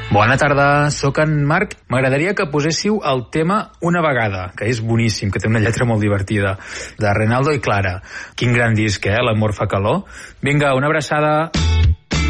Bona tarda, sóc en Marc. M'agradaria que poséssiu el tema Una vegada, que és boníssim, que té una lletra molt divertida, de Renaldo i Clara. Quin gran disc, L'amor fa calor. Vinga, una abraçada.